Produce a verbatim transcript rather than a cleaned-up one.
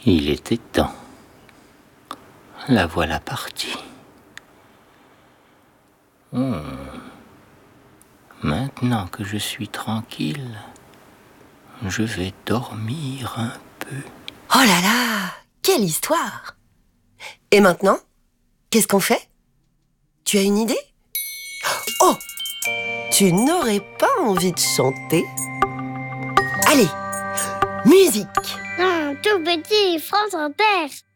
Il était temps. La voilà partie. Oh. Maintenant que je suis tranquille, je vais dormir un peu. Oh là là, quelle histoire! Et maintenant, qu'est-ce qu'on fait? Tu as une idée? Oh! Tu n'aurais pas envie de chanter? Allez, musique! Non, tout petit, France Inter.